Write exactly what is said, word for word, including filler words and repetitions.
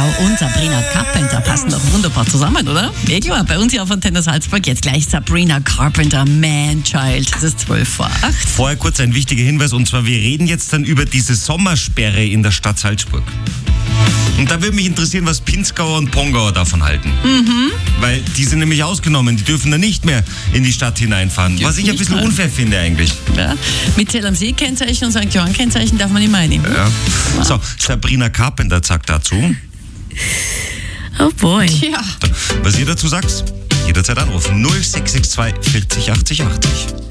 und Sabrina Carpenter passen doch wunderbar zusammen, oder? Ja klar, bei uns hier auf Antenne Salzburg jetzt gleich Sabrina Carpenter, Man Child. Es ist zwölf vor acht. Vorher kurz ein wichtiger Hinweis, und zwar wir reden jetzt dann über diese Sommersperre in der Stadt Salzburg. Und da würde mich interessieren, was Pinzgauer und Pongauer davon halten. Mhm. Weil die sind nämlich ausgenommen, die dürfen dann nicht mehr in die Stadt hineinfahren. Die was ich ein bisschen rein. unfair finde eigentlich. Ja. Mit Zell am See-Kennzeichen und Sankt Johann-Kennzeichen darf man nicht mehr einnehmen. Ja. Ja. So, Sabrina Carpenter sagt dazu. Oh boy. Ja. Was ihr dazu sagt, jederzeit anrufen. null sechs sechs zwei vierzig achtzig achtzig.